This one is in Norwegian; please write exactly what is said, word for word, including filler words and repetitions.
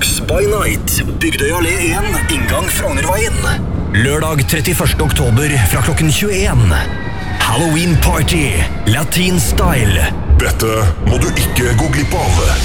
Drugs by Night, Bygdøy Allé én, inngang Frognerveien. Lørdag trettiførste oktober fra klokken tjueen. Halloween Party, Latin Style. Dette må du ikke gå glipp av.